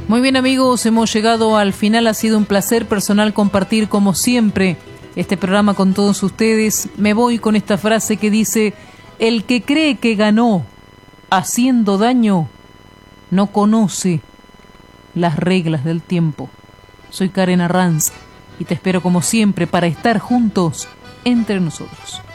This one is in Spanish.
Muy bien, amigos, hemos llegado al final. Ha sido un placer personal compartir como siempre este programa con todos ustedes. Me voy con esta frase que dice: el que cree que ganó haciendo daño no conoce las reglas del tiempo. Soy Karen Arranz y te espero como siempre para estar juntos entre nosotros.